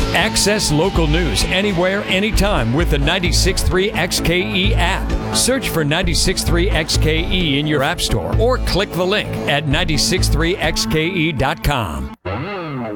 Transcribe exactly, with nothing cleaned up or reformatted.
Access local news anywhere, anytime with the ninety-six point three X K E app. Search for ninety-six point three X K E in your app store or click the link at nine six three X K E dot com.